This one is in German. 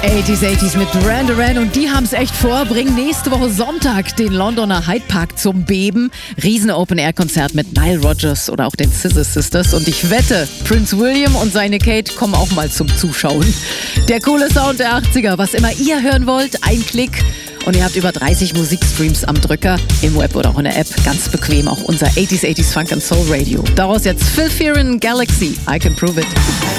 80s mit Duran Duran und die haben es echt vor, bringen nächste Woche Sonntag den Londoner Hyde Park zum Beben. Riesen Open-Air-Konzert mit Nile Rodgers oder auch den Scissor Sisters und ich wette, Prince William und seine Kate kommen auch mal zum Zuschauen. Der coole Sound der 80er, was immer ihr hören wollt, ein Klick und ihr habt über 30 Musikstreams am Drücker, im Web oder auch in der App, ganz bequem auch unser 80s Funk and Soul Radio. Daraus jetzt Phil Fearon, Galaxy, I Can Prove It.